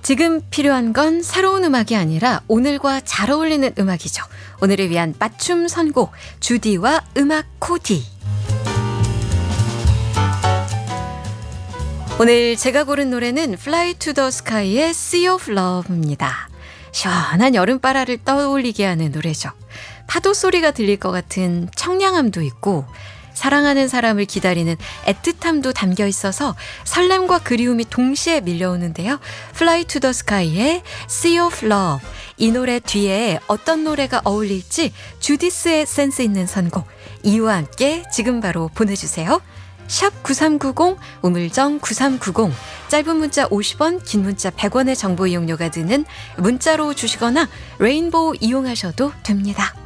지금 필요한 건 새로운 음악이 아니라 오늘과 잘 어울리는 음악이죠. 오늘을 위한 맞춤 선곡, 주디와 음악 코디. 오늘 제가 고른 노래는 Fly to the Sky의 Sea of Love입니다. 시원한 여름바라를 떠올리게 하는 노래죠. 파도 소리가 들릴 것 같은 청량함도 있고 사랑하는 사람을 기다리는 애틋함도 담겨 있어서 설렘과 그리움이 동시에 밀려오는데요. Fly to the Sky의 Sea of Love. 이 노래 뒤에 어떤 노래가 어울릴지 주디스의 센스 있는 선곡 이유와 함께 지금 바로 보내주세요. 샵 9390 우물정 9390 짧은 문자 50원 긴 문자 100원의 정보 이용료가 드는 문자로 주시거나 레인보우 이용하셔도 됩니다.